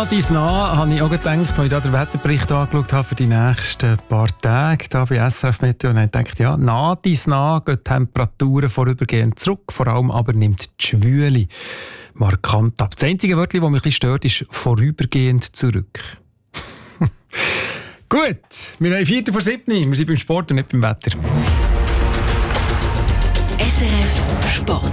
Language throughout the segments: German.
dies nach, habe ich auch gedacht, als ich da den Wetterbericht angeschaut habe für die nächsten paar Tage hier bei SRF Meteo, und habe gedacht, ja, nach dies nach gehen die Temperaturen vorübergehend zurück, vor allem aber nimmt die Schwüle markant ab. Das einzige Wörtchen, das mich ein bisschen stört, ist vorübergehend zurück. Gut, wir haben 7:04, wir sind beim Sport und nicht beim Wetter. SRF Sport.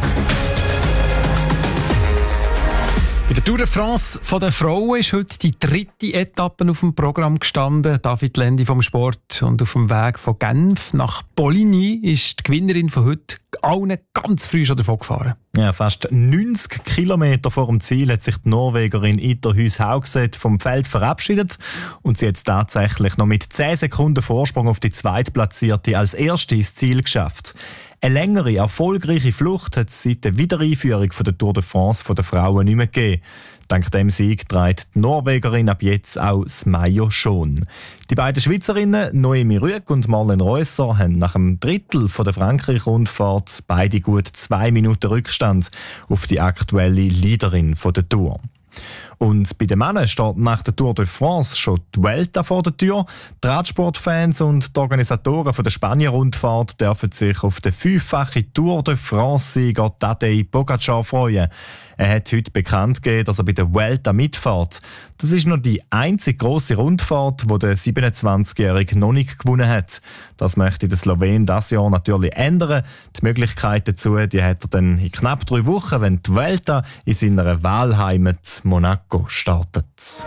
In der Tour de France der Frauen ist heute die 3. Etappe auf dem Programm gestanden. David Lendi vom Sport. Und auf dem Weg von Genf nach Poligny ist die Gewinnerin von heute allen ganz früh schon davon gefahren. Ja, fast 90 Kilometer vor dem Ziel hat sich die Norwegerin Ita Hus-Haugset vom Feld verabschiedet und sie hat es tatsächlich noch mit 10 Sekunden Vorsprung auf die Zweitplatzierte als Erste ins Ziel geschafft. Eine längere, erfolgreiche Flucht hat es seit der Wiedereinführung der Tour de France der Frauen nicht mehr gegeben. Dank dem Sieg trägt die Norwegerin ab jetzt auch das Maillot schon. Die beiden Schweizerinnen, Noemi Rüegg und Marlene Reusser, haben nach dem Drittel der Frankreich-Rundfahrt beide gut 2 Minuten Rückstand auf die aktuelle Leaderin der Tour. Und bei den Männern steht nach der Tour de France schon die Vuelta vor der Tür. Die Radsportfans und die Organisatoren der Spanien-Rundfahrt dürfen sich auf den 5-fachen Tour de France-Sieger Tadej Pogačar freuen. Er hat heute bekannt gegeben, dass er bei der Vuelta mitfährt. Das ist noch die einzige grosse Rundfahrt, die der 27-Jährige noch nicht gewonnen hat. Das möchte der Slowen dieses Jahr natürlich ändern. Die Möglichkeit dazu die hat er dann in knapp 3 Wochen, wenn die Vuelta in seiner Wahlheimat Monaco startet.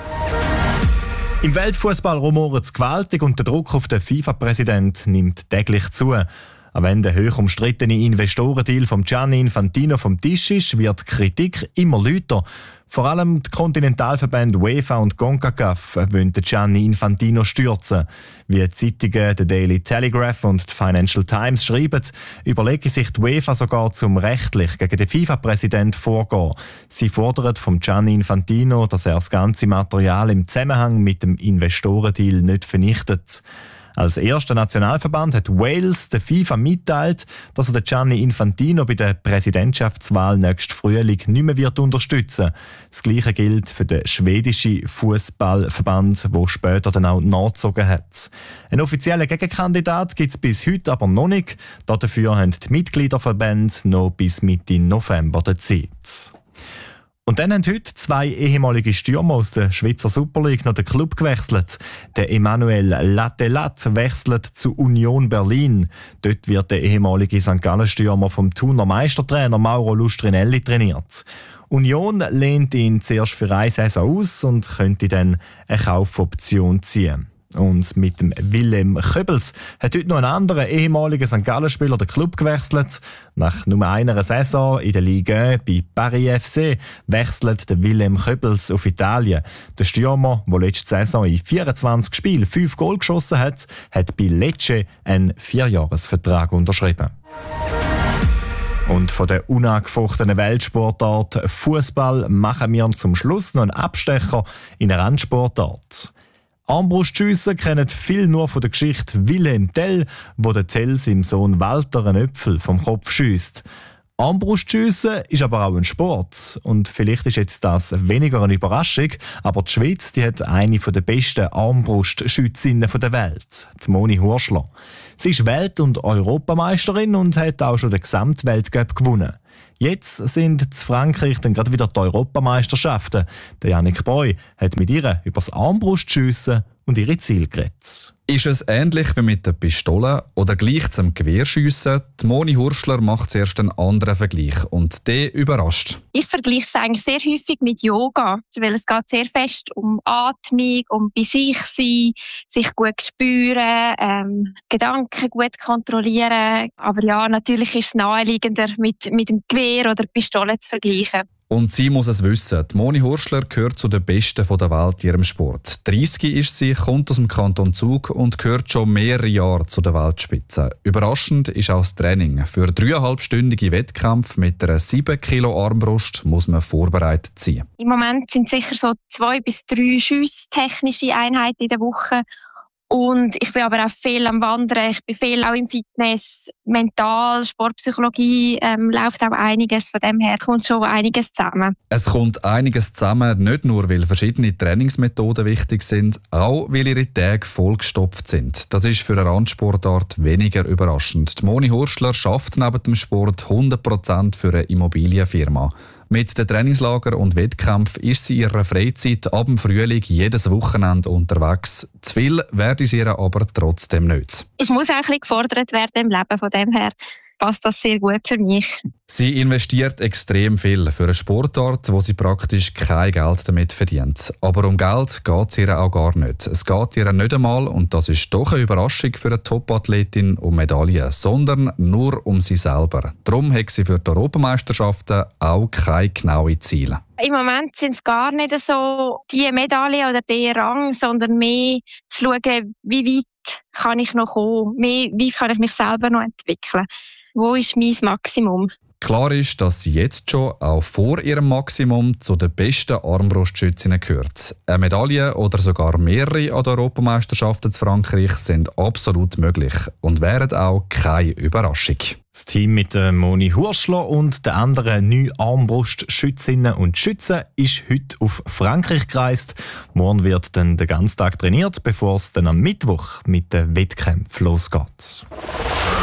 Im Weltfußball rumort es gewaltig und der Druck auf den FIFA-Präsident nimmt täglich zu. Auch wenn der hoch umstrittene Investorendeal von Gianni Infantino vom Tisch ist, wird die Kritik immer lauter. Vor allem die Kontinentalverbände UEFA und CONCACAF wollen Gianni Infantino stürzen. Wie die Zeitungen The Daily Telegraph und die Financial Times schreiben, überlege sich die UEFA sogar zum rechtlich gegen den FIFA-Präsidenten vorgehen. Sie fordern vom Gianni Infantino, dass er das ganze Material im Zusammenhang mit dem Investorendeal nicht vernichtet. Als erster Nationalverband hat Wales der FIFA mitteilt, dass er den Gianni Infantino bei der Präsidentschaftswahl nächsten Frühling nicht mehr wird unterstützen. Das Gleiche gilt für den schwedischen Fußballverband, der später dann auch nachgezogen hat. Einen offiziellen Gegenkandidat gibt es bis heute aber noch nicht. Dafür haben die Mitgliederverbände noch bis Mitte November Zeit. Und dann haben heute 2 ehemalige Stürmer aus der Schweizer Super League noch den Club gewechselt. Der Emmanuel Lattelat wechselt zu Union Berlin. Dort wird der ehemalige St. Gallen-Stürmer vom Thuner Meistertrainer Mauro Lustrinelli trainiert. Union lehnt ihn zuerst für eine Saison aus und könnte dann eine Kaufoption ziehen. Und mit dem Willem Köbels hat heute noch ein anderer ehemaliger St. Gallen-Spieler den Club gewechselt. Nach nur einer Saison in der Ligue 1 bei Paris FC wechselt der Willem Köbels auf Italien. Der Stürmer, der letzte Saison in 24 Spielen 5 Goal geschossen hat, hat bei Lecce einen 4-Jahres-Vertrag unterschrieben. Und von der unangefochtenen Weltsportart Fußball machen wir zum Schluss noch einen Abstecher in eine Randsportart. Armbrustschiessen kennen viele nur von der Geschichte Wilhelm Tell, wo der Tell seinem Sohn Walter einen Äpfel vom Kopf schiesst. Armbrustschiessen ist aber auch ein Sport. Und vielleicht ist jetzt das weniger eine Überraschung, aber die Schweiz die hat eine der besten Armbrustschützinnen der Welt, die Moni Hurschler. Sie ist Welt- und Europameisterin und hat auch schon den Gesamtweltcup gewonnen. Jetzt sind in Frankreich dann gerade wieder die Europameisterschaften. Der Yannick Boy hat mit ihr über das Armbrustschiessen und ihre Ziele geredet. Ist es ähnlich wie mit der Pistole oder gleich zum Gewehrschiessen? Die Moni Hurschler macht zuerst einen anderen Vergleich und der überrascht. Ich vergleiche es eigentlich sehr häufig mit Yoga, weil es geht sehr fest um Atmung, um bei sich sein, sich gut spüren, Gedanken gut kontrollieren. Aber ja, natürlich ist es naheliegender mit dem Gewehr oder Pistole zu vergleichen. Und sie muss es wissen. Die Moni Hurschler gehört zu den Besten der Welt in ihrem Sport. 30 ist sie, kommt aus dem Kanton Zug und gehört schon mehrere Jahre zu der Weltspitze. Überraschend ist auch das Training. Für 3,5-stündige Wettkämpfe mit einer 7 Kilo Armbrust muss man vorbereitet sein. Im Moment sind sicher so 2 bis 3 schiesstechnische Einheiten in der Woche. Und ich bin aber auch viel am Wandern, ich bin viel auch im Fitness, mental, Sportpsychologie, läuft auch einiges. Von dem her kommt schon einiges zusammen. Es kommt einiges zusammen, nicht nur, weil verschiedene Trainingsmethoden wichtig sind, auch weil ihre Tage vollgestopft sind. Das ist für eine Randsportart weniger überraschend. Die Moni Hurschler schafft neben dem Sport 100% für eine Immobilienfirma. Mit den Trainingslagern und Wettkämpfen ist sie in ihrer Freizeit ab dem Frühling jedes Wochenende unterwegs. Zu viel werde sie ihr aber trotzdem nicht. Ich muss auch ein bisschen gefordert werden im Leben, von dem her passt das sehr gut für mich. Sie investiert extrem viel für eine Sportart, wo sie praktisch kein Geld damit verdient. Aber um Geld geht es ihr auch gar nicht. Es geht ihr nicht einmal, und das ist doch eine Überraschung für eine Top-Athletin, um Medaillen, sondern nur um sie selber. Darum hat sie für die Europameisterschaften auch keine genauen Ziele. Im Moment sind es gar nicht so die Medaille oder der Rang, sondern mehr zu schauen, wie weit kann ich noch kommen, mehr, wie kann ich mich selber noch entwickeln. Wo ist mein Maximum? Klar ist, dass sie jetzt schon auch vor ihrem Maximum zu den besten Armbrustschützinnen gehört. Eine Medaille oder sogar mehrere an der Europameisterschaften in Frankreich sind absolut möglich und wären auch keine Überraschung. Das Team mit Moni Hurschler und den anderen 9 Armbrustschützinnen und Schützen ist heute auf Frankreich gereist. Morgen wird dann den ganzen Tag trainiert, bevor es dann am Mittwoch mit den Wettkämpfen losgeht.